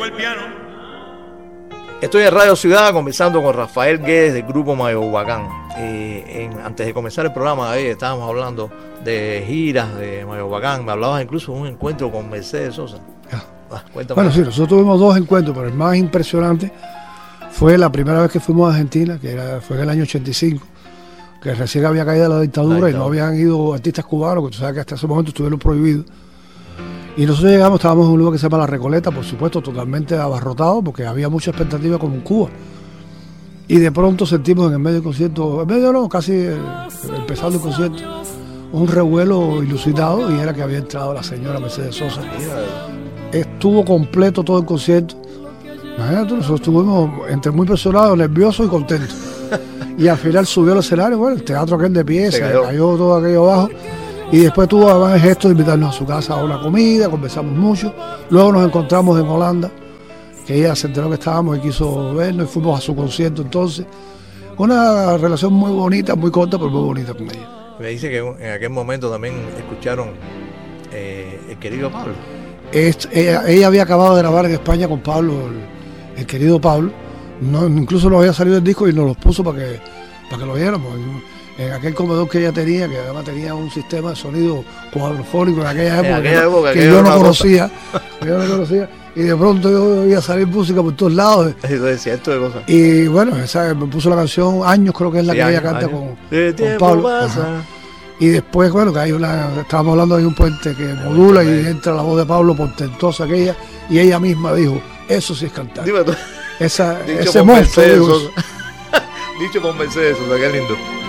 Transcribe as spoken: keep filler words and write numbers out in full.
Estoy en Radio Ciudad conversando con Rafael Guedes del grupo Mayohuacán. Eh, en, antes de comenzar el programa, eh, estábamos hablando de giras de Mayohuacán. Me hablabas incluso de un encuentro con Mercedes Sosa. Ah, bueno, sí, nosotros tuvimos dos encuentros, pero el más impresionante fue la primera vez que fuimos a Argentina, que era, fue en el año ochenta y cinco, que recién había caído la dictadura, la dictadura y no habían ido artistas cubanos, que tú sabes que hasta ese momento estuvieron prohibidos. Y nosotros llegamos, estábamos en un lugar que se llama La Recoleta, por supuesto, totalmente abarrotado, porque había mucha expectativa como en Cuba. Y de pronto sentimos en el medio del concierto, en medio no, casi eh, empezando el concierto, un revuelo ilusionado, y era que había entrado la señora Mercedes Sosa. Estuvo completo todo el concierto. Imagínate, nosotros estuvimos entre muy presionados, nerviosos y contentos. Y al final subió al escenario, bueno, el teatro aquel de pie, se, se cayó. cayó todo aquello abajo. Y después tuvo además el gesto de invitarnos a su casa a una comida, conversamos mucho. Luego nos encontramos en Holanda, que ella se enteró que estábamos y quiso vernos, y fuimos a su concierto entonces. Una relación muy bonita, muy corta, pero muy bonita con ella. Me dice que en aquel momento también escucharon eh, El Querido Pablo. Es, ella, ella había acabado de grabar en España con Pablo, el, el Querido Pablo. No, incluso nos había salido el disco y nos los puso para que, para que lo viéramos. En aquel comedor que ella tenía, que además tenía un sistema de sonido cuadrofónico en aquella época, en aquella época que, que yo no conocía, que yo no conocía, y de pronto yo iba a salir música por todos lados. Eso es cierto de cosas. Y bueno, esa, me puso la canción Años, creo que es la sí, que años, ella canta años. con, con Pablo. Y después, bueno, que hay una, estábamos hablando de un puente que modula y entra la voz de Pablo portentosa aquella, y ella misma dijo, eso sí es cantar. Esa, ese monstruo. Dicho con Mercedes Sosa, qué lindo.